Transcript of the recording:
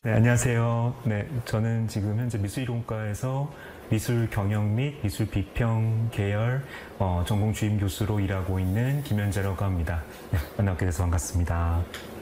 네, 안녕하세요. 네, 저는 지금 현재 미술이론과에서 미술 경영 및 미술 비평 계열 전공 주임 교수로 일하고 있는 김현재라고 합니다. 네, 만나게 돼서 반갑습니다.